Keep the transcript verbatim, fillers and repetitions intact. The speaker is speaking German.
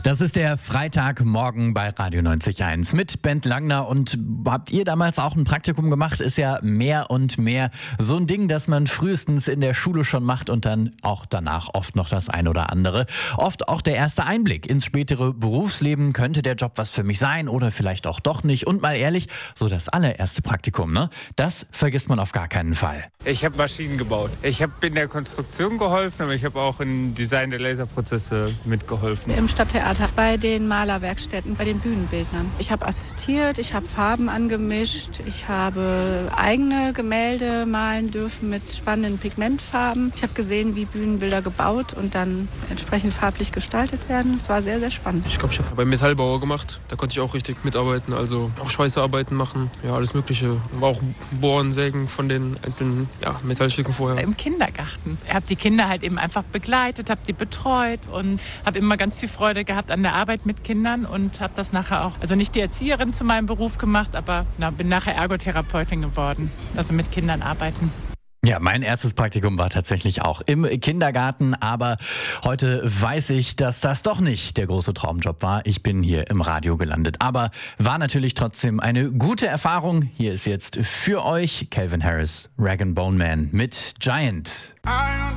Das ist der Freitagmorgen bei Radio neunzig Komma eins mit Bent Langner. Und habt ihr damals auch ein Praktikum gemacht? Ist ja mehr und mehr so ein Ding, das man frühestens in der Schule schon macht und dann auch danach oft noch das ein oder andere. Oft auch der erste Einblick ins spätere Berufsleben. Könnte der Job was für mich sein oder vielleicht auch doch nicht? Und mal ehrlich, so das allererste Praktikum, ne? Das vergisst man auf gar keinen Fall. Ich habe Maschinen gebaut. Ich habe in der Konstruktion geholfen, aber ich habe auch im Design der Laserprozesse mitgeholfen. Im Stadttheater, bei den Malerwerkstätten, bei den Bühnenbildnern. Ich habe assistiert, ich habe Farben angemischt, ich habe eigene Gemälde malen dürfen mit spannenden Pigmentfarben. Ich habe gesehen, wie Bühnenbilder gebaut und dann entsprechend farblich gestaltet werden. Es war sehr, sehr spannend. Ich glaube, ich habe beim Metallbauer gemacht. Da konnte ich auch richtig mitarbeiten, also auch Schweißarbeiten machen, ja, alles Mögliche. War auch Bohren, Sägen von den einzelnen ja, Metallstücken vorher. Im Kindergarten. Ich habe die Kinder halt eben einfach begleitet, habe die betreut und habe immer ganz viel Freude gehabt an der Arbeit mit Kindern und habe das nachher auch, also nicht die Erzieherin zu meinem Beruf gemacht, aber na, bin nachher Ergotherapeutin geworden, also mit Kindern arbeiten. Ja, mein erstes Praktikum war tatsächlich auch im Kindergarten, aber heute weiß ich, dass das doch nicht der große Traumjob war. Ich bin hier im Radio gelandet, aber war natürlich trotzdem eine gute Erfahrung. Hier ist jetzt für euch Calvin Harris, Rag and Bone Man mit Giant.